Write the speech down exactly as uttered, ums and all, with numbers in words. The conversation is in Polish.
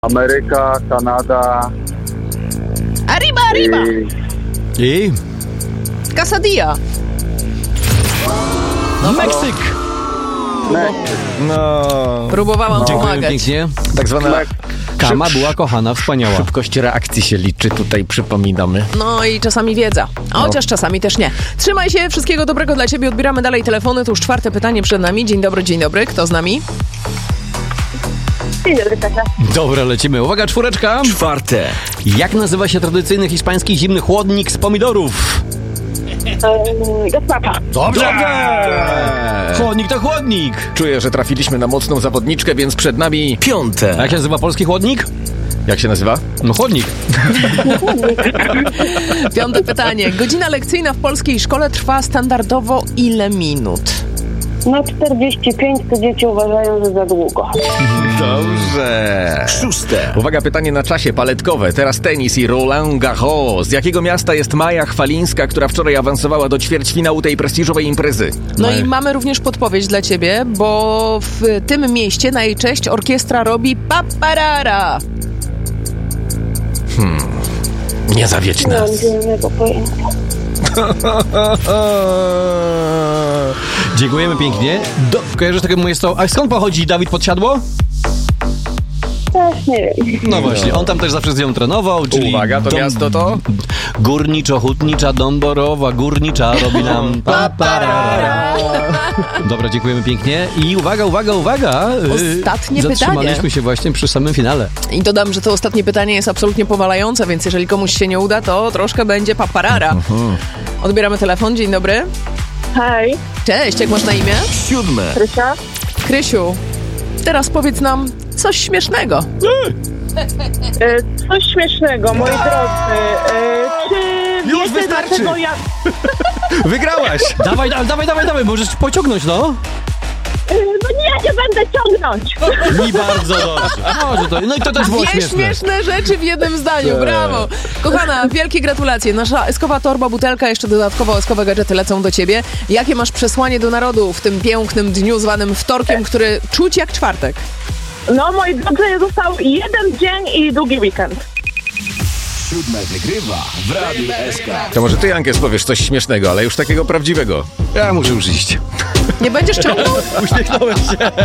Ameryka, Kanada. Arriba, arriba! I... I Quesadilla. no, Meksyk. Meksyk. No. Próbowałam Dziękuję pomagać. pięknie. Tak zwana Kama szyb- była kochana, wspaniała. szybkość reakcji się liczy, tutaj przypominamy. No i czasami wiedza, a chociaż czasami też nie. Trzymaj się, wszystkiego dobrego dla ciebie. Odbieramy dalej telefony. To już czwarte pytanie przed nami. Dzień dobry, dzień dobry. Kto z nami? Dzień dobry, Kasia. Dobra, lecimy. Uwaga, czwóreczka. Czwarte. Jak nazywa się tradycyjny hiszpański zimny chłodnik z pomidorów? Eee, Gosłapa. Dobrze! Chłodnik to chłodnik. Czuję, że trafiliśmy na mocną zawodniczkę, więc przed nami piąte. A jak się nazywa polski chłodnik? Jak się nazywa? No chłodnik. Piąte pytanie. Godzina lekcyjna w polskiej szkole trwa standardowo ile minut? No czterdzieści pięć to dzieci uważają, że za długo. Dobrze. Szóste. Uwaga, pytanie na czasie paletkowe. Teraz tenis i Roland Garros. Z jakiego miasta jest Maja Chwalińska, która wczoraj awansowała do ćwierćfinału tej prestiżowej imprezy? No No i i- mamy również podpowiedź dla ciebie, bo w tym mieście na jej cześć orkiestra robi paparara. Nie zawiedź Nie mam nas. zielonego pojęcia. Dziękujemy pięknie. Do, kojarzysz takie jest to. A skąd pochodzi Dawid Podsiadło? Też nie wiem. No właśnie, on tam też zawsze z nią trenował, czyli... Uwaga, to dom- miasto to? Górniczo-hutnicza, Dąborowa, Górnicza robi nam paparara. Dobra, dziękujemy pięknie. I uwaga, uwaga, uwaga. Yy, Ostatnie Zatrzymaliśmy pytanie. się właśnie przy samym finale. I dodam, że to ostatnie pytanie jest absolutnie powalające, więc jeżeli komuś się nie uda, to troszkę będzie paparara. Odbieramy telefon. Dzień dobry. Hej, Cześć, jak masz na imię? Siódme. Krysia. Krysiu, teraz powiedz nam coś śmiesznego. E, coś śmiesznego, moi drodzy. E, czy Już wiecie, wystarczy. dlaczego ja... Wygrałaś. Dawaj, da- dawaj, dawaj, dawaj, możesz pociągnąć, no. E, no nie, ja nie będę ciągnąć. Mi bardzo dobrze. Może to, no i to też było Dwie śmieszne. śmieszne rzeczy w jednym zdaniu, brawo. Kochana, wielkie gratulacje. Nasza eskowa torba, butelka, jeszcze dodatkowo eskowe gadżety lecą do ciebie. Jakie masz przesłanie do narodu w tym pięknym dniu zwanym wtorkiem, który czuć jak czwartek? No, moi drodzy, został jeden dzień i długi weekend. Siódme wygrywa w Radiu S K. To może ty, Jankes, powiesz coś śmiesznego, ale już takiego prawdziwego. Ja muszę już iść. Nie będziesz ciągnął? Uśmiechnąłem się.